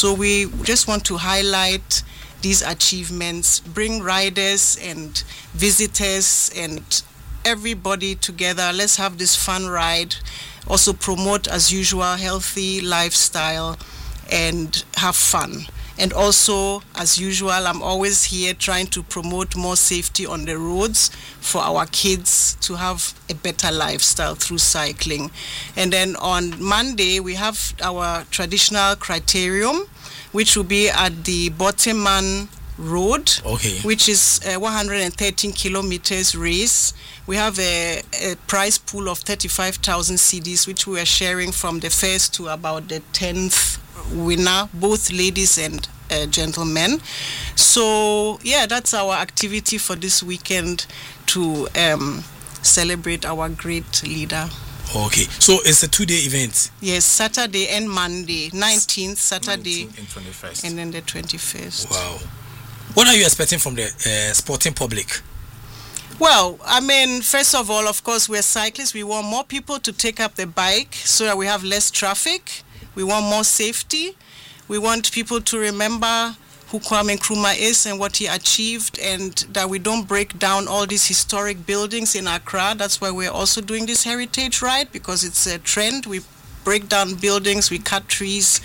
So we just want to highlight these achievements, bring riders and visitors and everybody together. Let's have this fun ride. Also promote, as usual, healthy lifestyle and have fun. And also, as usual, I'm always here trying to promote more safety on the roads for our kids to have a better lifestyle through cycling. And then on Monday, we have our traditional criterium, which will be at the Boteman Road, which is a 113 kilometers race. We have a prize pool of 35,000 cedis, which we are sharing from the first to about the 10th winner, both ladies and gentlemen. So yeah, that's our activity for this weekend to celebrate our great leader. Okay, so it's a 2-day event. Yes, Saturday and Monday, 19th Saturday 19th and 21st, and then the 21st. Wow. What are you expecting from the sporting public? Well, I mean, first of all, of course, we're cyclists. We want more people to take up the bike so that we have less traffic. We want more safety. We want people to remember who Kwame Nkrumah is and what he achieved, and that we don't break down all these historic buildings in Accra. That's why we're also doing this heritage ride, because it's a trend. We break down buildings, we cut trees,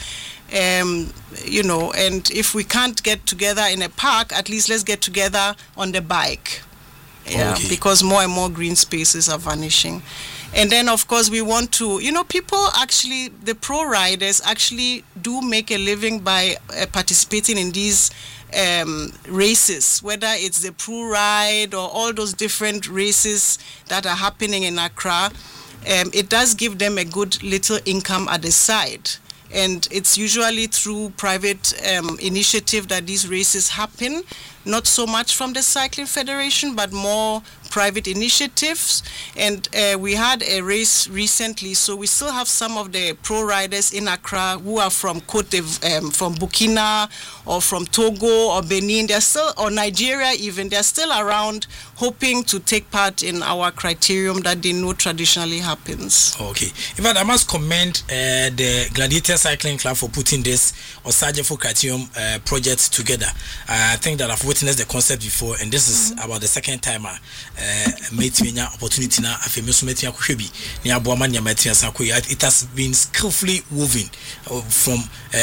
you know, and if we can't get together in a park, at least let's get together on the bike. Yeah, because more and more green spaces are vanishing. And then, of course, we want to, you know, people actually, the pro riders actually do make a living by participating in these races, whether it's the pro ride or all those different races that are happening in Accra. It does give them a good little income at the side. And it's usually through private initiative that these races happen, not so much from the Cycling Federation, but more private initiatives. And we had a race recently, so we still have some of the pro riders in Accra who are from from Burkina or from Togo or Benin. They're still, or Nigeria even, they're still around hoping to take part in our criterium that they know traditionally happens. Okay. In fact, I must commend the Gladiator Cycling Club for putting this Osajefo Criterium project together. I think that I've witnessed the concept before, and this is about the second time I made me an opportunity now. It has been skillfully woven from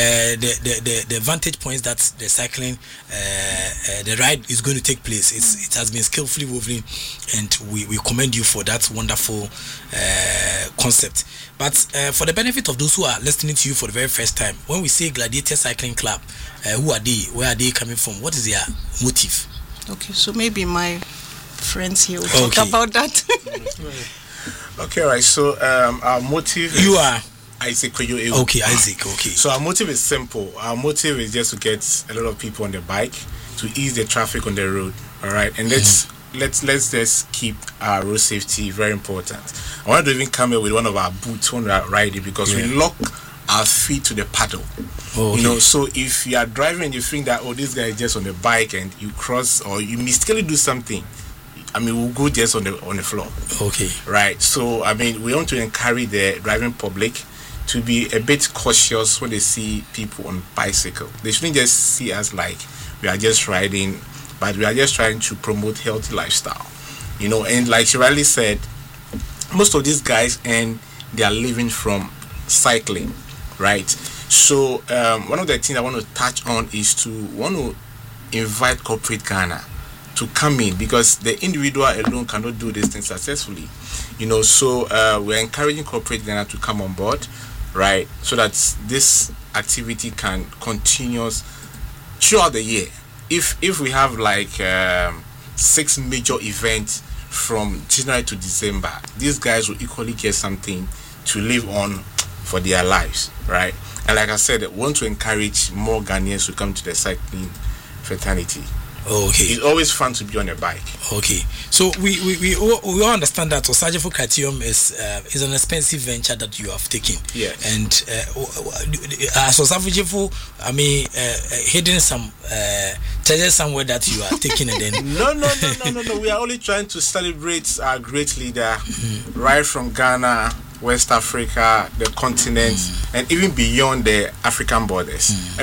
the vantage points that the cycling, the ride is going to take place. It has been skillfully woven, and we commend you for that wonderful concept. But for the benefit of those who are listening to you for the very first time, when we say Gladiator Cycling Club, who are they? Where are they coming from? What is their motive? Okay, so maybe my friends here will talk about that. Okay, right. So our motive is... You are? Isaac. Okay, Isaac, okay. So our motive is simple. Our motive is just to get a lot of people on the bike, to ease the traffic on the road, all right? And let's just keep our road safety very important. I want to even come here with one of our boots when we are riding, because we lock our feet to the paddle. You know, so if you are driving and you think that, this guy is just on the bike, and you cross or you mistakenly do something, I mean, we'll go just on the floor. Okay. Right. So, I mean, we want to encourage the driving public to be a bit cautious when they see people on bicycle. They shouldn't just see us like we are just riding, but we are just trying to promote healthy lifestyle. You know, and like she rightly said, most of these guys earn their living from cycling, right? So one of the things I want to touch on is to invite corporate Ghana to come in, because the individual alone cannot do this thing successfully. You know, so we're encouraging corporate Ghana to come on board, right? So that this activity can continue throughout the year. If we have like 6 major events from January to December, these guys will equally get something to live on for their lives, right? And like I said, I want to encourage more Ghanaians to come to the cycling fraternity. Okay. It's always fun to be on a bike. Okay. So we all understand that Osajefo Criterium is an expensive venture that you have taken. Yeah. And as Osajefo, I mean, hidden some treasure somewhere that you are taking, and then No. We are only trying to celebrate our great leader, right from Ghana, West Africa, the continent, and even beyond the African borders.